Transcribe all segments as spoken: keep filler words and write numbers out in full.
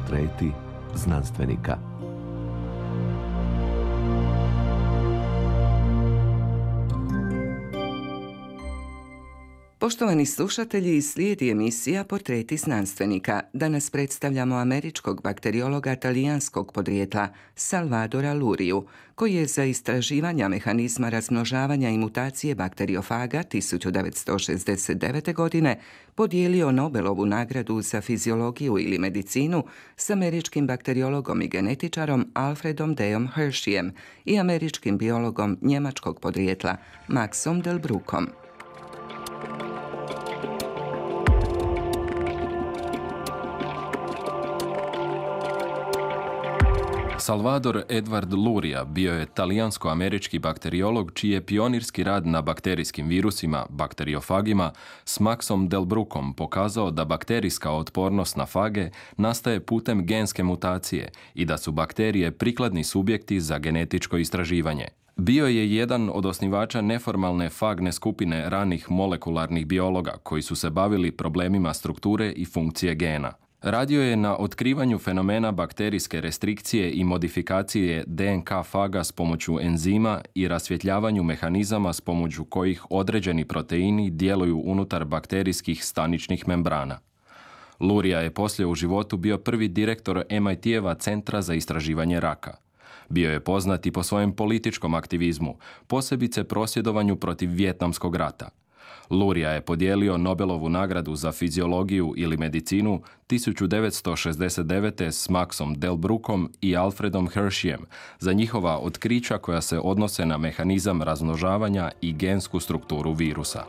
Portreti znanstvenika. Poštovani slušatelji, slijedi emisija Portreti znanstvenika. Danas predstavljamo američkog bakteriologa talijanskog podrijetla Salvadora Luriju, koji je za istraživanja mehanizma razmnožavanja i mutacije bakteriofaga tisuću devetsto šezdeset devete. godine podijelio Nobelovu nagradu za fiziologiju ili medicinu s američkim bakteriologom i genetičarom Alfredom Deom Hersheyem i američkim biologom njemačkog podrijetla Maxom Delbruckom. Salvador Edward Luria bio je talijansko-američki bakteriolog čiji je pionirski rad na bakterijskim virusima, bakteriofagima, s Maxom Delbruckom pokazao da bakterijska otpornost na fage nastaje putem genske mutacije i da su bakterije prikladni subjekti za genetičko istraživanje. Bio je jedan od osnivača neformalne fagne skupine ranih molekularnih biologa koji su se bavili problemima strukture i funkcije gena. Radio je na otkrivanju fenomena bakterijske restrikcije i modifikacije D N K faga s pomoću enzima i rasvjetljavanju mehanizama s pomoću kojih određeni proteini djeluju unutar bakterijskih staničnih membrana. Luria je poslije u životu bio prvi direktor M I T-eva Centra za istraživanje raka. Bio je poznat i po svojem političkom aktivizmu, posebice prosvjedovanju protiv Vijetnamskog rata. Luria je podijelio Nobelovu nagradu za fiziologiju ili medicinu tisuću devetsto šezdeset devete. s Maxom Delbruckom i Alfredom Hersheyem za njihova otkrića koja se odnose na mehanizam razmnožavanja i gensku strukturu virusa.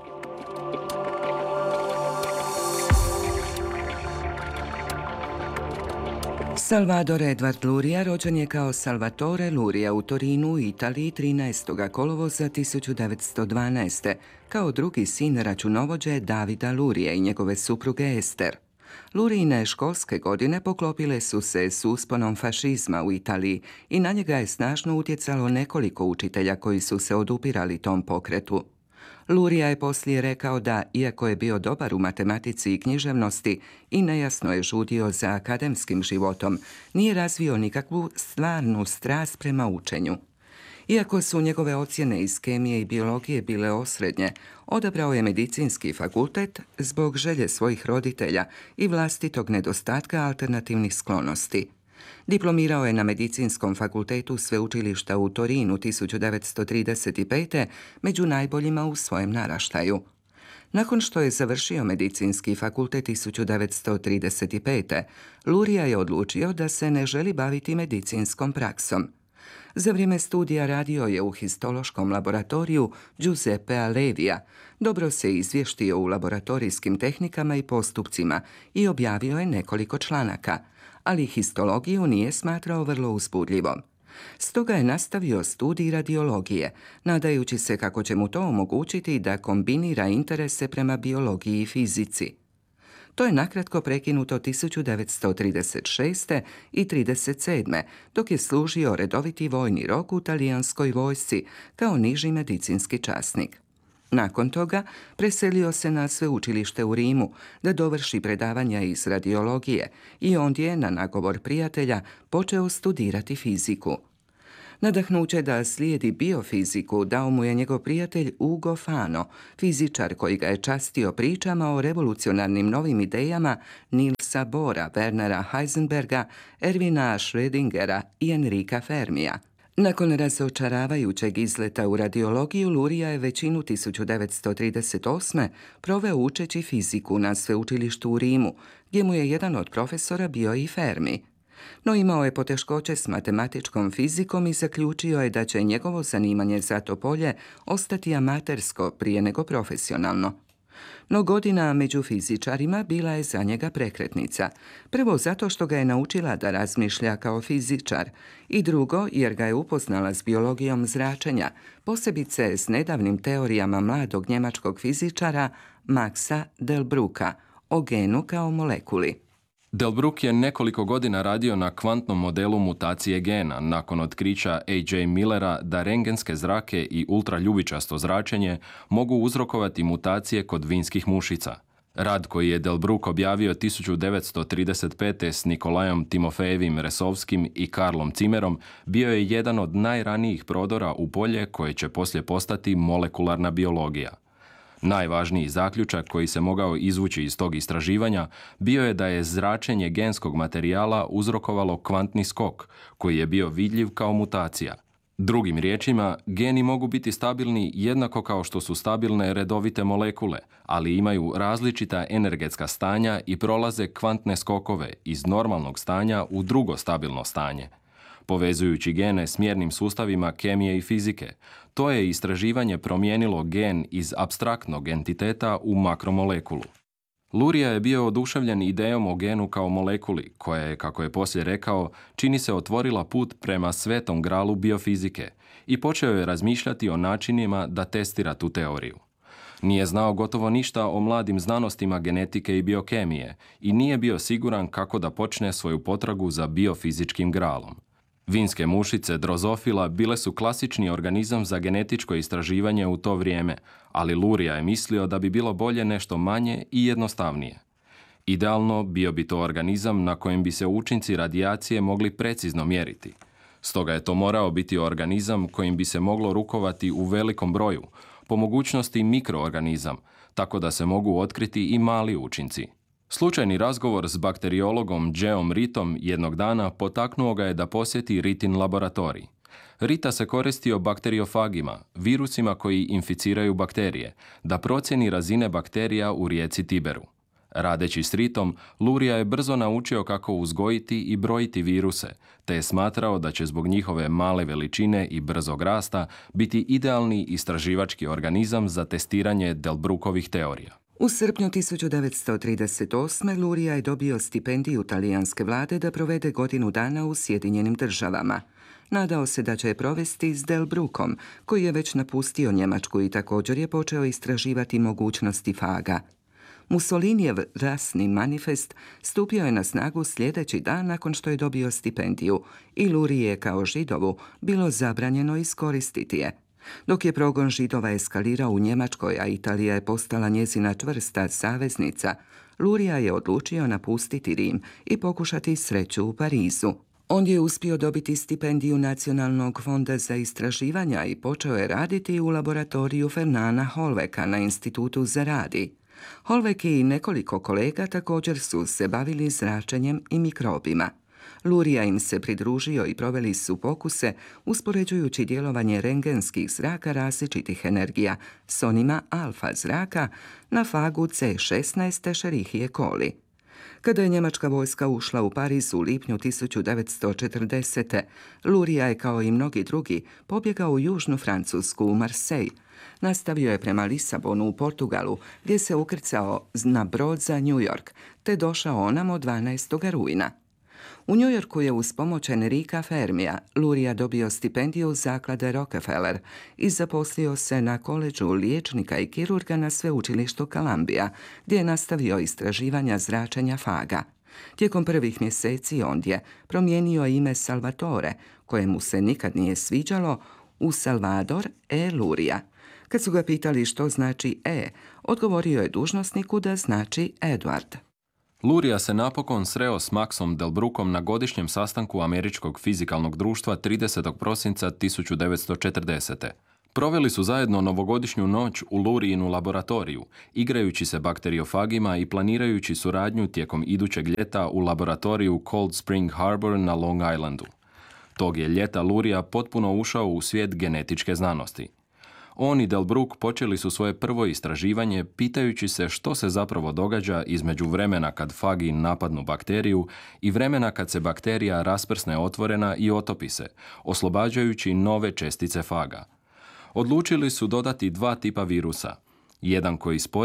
Salvador Edward Luria rođen je kao Salvatore Luria u Torinu, Italiji, trinaestog kolovoza tisuću devetsto dvanaeste. kao drugi sin računovođe Davida Lurija i njegove supruge Ester. Lurijine školske godine poklopile su se s usponom fašizma u Italiji i na njega je snažno utjecalo nekoliko učitelja koji su se odupirali tom pokretu. Lurija je poslije rekao da, iako je bio dobar u matematici i književnosti i nejasno je žudio za akademskim životom, nije razvio nikakvu stvarnu strast prema učenju. Iako su njegove ocjene iz kemije i biologije bile osrednje, odabrao je medicinski fakultet zbog želje svojih roditelja i vlastitog nedostatka alternativnih sklonosti. Diplomirao je na medicinskom fakultetu sveučilišta u Torinu tisuću devetsto trideset pete. među najboljima u svojem naraštaju. Nakon što je završio medicinski fakultet tisuću devetsto trideset pete. Luria je odlučio da se ne želi baviti medicinskom praksom. Za vrijeme studija radio je u histološkom laboratoriju Giuseppea Levija, dobro se izvještio u laboratorijskim tehnikama i postupcima i objavio je nekoliko članaka, ali histologiju nije smatrao vrlo uzbudljivom. Stoga je nastavio studij radiologije, nadajući se kako će mu to omogućiti da kombinira interese prema biologiji i fizici. To je nakratko prekinuto tisuću devetsto trideset šeste. i trideset sedme. dok je služio redoviti vojni rok u talijanskoj vojsci kao niži medicinski časnik. Nakon toga preselio se na sveučilište u Rimu da dovrši predavanja iz radiologije i ondje je na nagovor prijatelja počeo studirati fiziku. Nadahnuće da slijedi biofiziku dao mu je njegov prijatelj Ugo Fano, fizičar koji ga je častio pričama o revolucionarnim novim idejama Nielsa Bohra, Wernera Heisenberga, Erwina Schrödingera i Enrika Fermija. Nakon razočaravajućeg izleta u radiologiju, Luria je većinu tisuću devetsto trideset osme. proveo učeći fiziku na sveučilištu u Rimu, gdje mu je jedan od profesora bio i Fermi. No imao je poteškoće s matematičkom fizikom i zaključio je da će njegovo zanimanje za to polje ostati amatersko prije nego profesionalno. No godina među fizičarima bila je za njega prekretnica. Prvo zato što ga je naučila da razmišlja kao fizičar i drugo jer ga je upoznala s biologijom zračenja, posebice s nedavnim teorijama mladog njemačkog fizičara Maxa Delbrucka o genu kao molekuli. Delbruck je nekoliko godina radio na kvantnom modelu mutacije gena nakon otkrića A J Millera da rentgenske zrake i ultraljubičasto zračenje mogu uzrokovati mutacije kod vinskih mušica. Rad koji je Delbruck objavio tisuću devetsto trideset pete s Nikolajom Timofejevim Resovskim i Karlom Cimerom bio je jedan od najranijih prodora u polje koje će poslije postati molekularna biologija. Najvažniji zaključak koji se mogao izvući iz tog istraživanja bio je da je zračenje genskog materijala uzrokovalo kvantni skok, koji je bio vidljiv kao mutacija. Drugim riječima, geni mogu biti stabilni jednako kao što su stabilne redovite molekule, ali imaju različita energetska stanja i prolaze kvantne skokove iz normalnog stanja u drugo stabilno stanje. Povezujući gene s mjernim sustavima kemije i fizike, to je istraživanje promijenilo gen iz apstraktnog entiteta u makromolekulu. Luria je bio oduševljen idejom o genu kao molekuli, koja je, kako je poslije rekao, čini se otvorila put prema svetom gralu biofizike i počeo je razmišljati o načinima da testira tu teoriju. Nije znao gotovo ništa o mladim znanostima genetike i biokemije i nije bio siguran kako da počne svoju potragu za biofizičkim gralom. Vinske mušice drozofila bile su klasični organizam za genetičko istraživanje u to vrijeme, ali Luria je mislio da bi bilo bolje nešto manje i jednostavnije. Idealno bio bi to organizam na kojem bi se učinci radijacije mogli precizno mjeriti. Stoga je to morao biti organizam kojim bi se moglo rukovati u velikom broju, po mogućnosti mikroorganizam, tako da se mogu otkriti i mali učinci. Slučajni razgovor s bakteriologom Geom Ritom jednog dana potaknuo ga je da posjeti Ritin laboratorij. Rita se koristio bakteriofagima, virusima koji inficiraju bakterije, da procjeni razine bakterija u rijeci Tiberu. Radeći s Ritom, Luria je brzo naučio kako uzgojiti i brojiti viruse, te je smatrao da će zbog njihove male veličine i brzog rasta biti idealni istraživački organizam za testiranje Delbruckovih teorija. U srpnju tisuću devetsto trideset osme. Luria je dobio stipendiju talijanske vlade da provede godinu dana u Sjedinjenim državama. Nadao se da će je provesti s Delbruckom, koji je već napustio Njemačku i također je počeo istraživati mogućnosti faga. Mussolinijev rasni manifest stupio je na snagu sljedeći dan nakon što je dobio stipendiju i Luriji je kao Židovu bilo zabranjeno iskoristiti je. Dok je progon Židova eskalirao u Njemačkoj, a Italija je postala njezina čvrsta saveznica, Luria je odlučio napustiti Rim i pokušati sreću u Parizu. On je uspio dobiti stipendiju Nacionalnog fonda za istraživanja i počeo je raditi u laboratoriju Fernana Holveka na Institutu za radi. Holvek i nekoliko kolega također su se bavili zračenjem i mikrobima. Luria im se pridružio i proveli su pokuse uspoređujući djelovanje rengenskih zraka različitih energija s onima alfa zraka na fagu C šesnaest Escherichie coli. Kada je njemačka vojska ušla u Pariz u lipnju tisuću devetsto četrdesete. Luria je kao i mnogi drugi pobjegao u južnu Francusku u Marseille. Nastavio je prema Lisabonu u Portugalu, gdje se ukrcao na brod za New York, te došao onamo dvanaestog rujna. U New Yorku je uz pomoć Enrika Fermija Luria dobio stipendiju zaklade Rockefeller i zaposlio se na koledžu liječnika i kirurga na sveučilištu Columbia, gdje je nastavio istraživanja zračenja faga. Tijekom prvih mjeseci ondje promijenio ime Salvatore, kojemu se nikad nije sviđalo, u Salvador e Luria. Kad su ga pitali što znači E, odgovorio je dužnosniku da znači Edward. Luria se napokon sreo s Maxom Delbruckom na godišnjem sastanku Američkog fizikalnog društva tridesetog prosinca tisuću devetsto četrdesete. Proveli su zajedno novogodišnju noć u Lurijinu laboratoriju, igrajući se bakteriofagima i planirajući suradnju tijekom idućeg ljeta u laboratoriju Cold Spring Harbor na Long Islandu. Tog je ljeta Luria potpuno ušao u svijet genetičke znanosti. On i Delbruck počeli su svoje prvo istraživanje pitajući se što se zapravo događa između vremena kad fagi napadnu bakteriju i vremena kad se bakterija rasprsne otvorena i otopi se, oslobađajući nove čestice faga. Odlučili su dodati dva tipa virusa, jedan koji spori